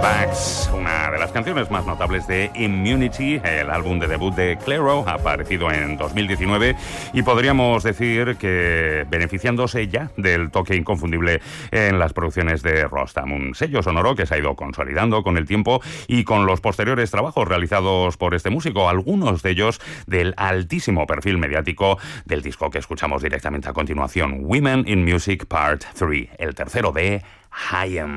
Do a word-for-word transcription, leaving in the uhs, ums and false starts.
Backs, una de las canciones más notables de Immunity, el álbum de debut de Clairo, aparecido en dos mil diecinueve, y podríamos decir que beneficiándose ya del toque inconfundible en las producciones de Rostam, un sello sonoro que se ha ido consolidando con el tiempo y con los posteriores trabajos realizados por este músico, algunos de ellos del altísimo perfil mediático del disco que escuchamos directamente a continuación, Women in Music Part tres, el tercero de Haim.